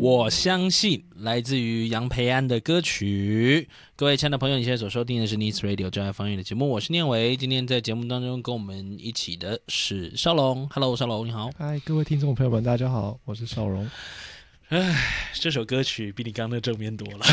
我相信来自于杨培安的歌曲。各位亲爱的朋友，你现在所收听的是 Needs Radio 专业方言的节目，我是念维。今天在节目当中跟我们一起的是少龙。Hello， 少龙你好。 嗨，各位听众朋友们，大家好，我是少龙。 这首歌曲比你刚刚的正面多了。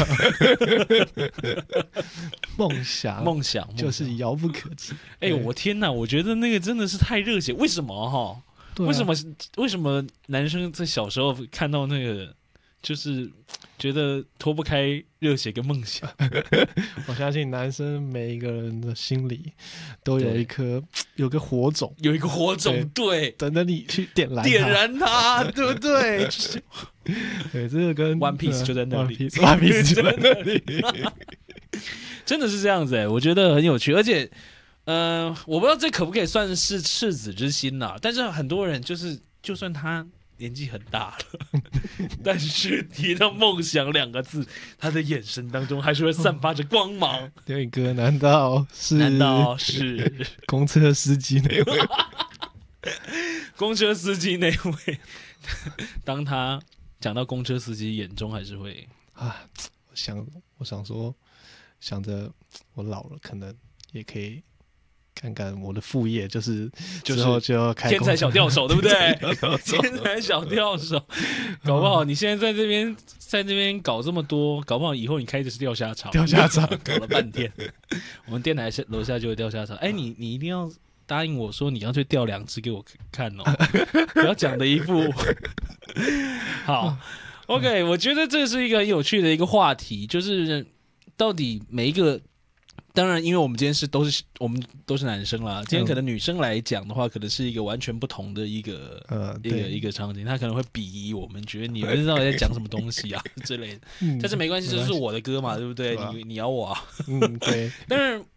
梦想就是遥不可及。 我天哪，我觉得那个真的是太热血。为什么哈？ 对啊、 为什么男生在小时候看到那个，就是觉得脱不开热血跟梦想？ 我相信男生每一个人的心里都有有个火种， 有一个火种，对， 等着你去点燃它， 对不对？ 对，这个跟 One Piece 就在那里 ，One Piece 就在那里， 真的是这样子我觉得很有趣，而且。我不知道这可不可以算是赤子之心啦，但是很多人就算他年纪很大了，但是提到梦想两个字，他的眼神当中还是会散发着光芒。 对哥，难道是公车司机那位？ 公车司机那位，当他讲到公车司机，眼中还是会啊，我想说，想着我老了，可能也可以。看看我的副业，就是之后就要开天才小钓手，对不对？天才小钓手，搞不好你现在在这边搞这么多，搞不好以后你开的是钓虾场，搞了半天，我们电台楼下就有钓虾场。你一定要答应我说你要去钓2只给我看哦，不要讲的一副好。OK， 我觉得这是一个很有趣的一个话题，就是到底每一个。当然，因为我们今天我们都是男生啦，今天可能女生来讲的话，可能是一个完全不同的一个场景，他可能会鄙夷我们，觉得你们到底在讲什么东西啊之类的。但是没关系，这是我的歌嘛，对不对？你咬我啊。 对。 但是